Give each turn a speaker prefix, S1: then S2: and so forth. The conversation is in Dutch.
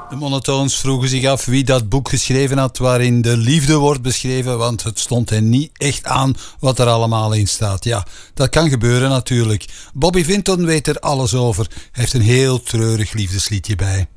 S1: De Monotones vroegen zich af wie dat boek geschreven had waarin de liefde wordt beschreven, want het stond hen niet echt aan wat er allemaal in staat. Ja, dat kan gebeuren natuurlijk. Bobby Vinton weet er alles over. Hij heeft een heel treurig liefdesliedje bij.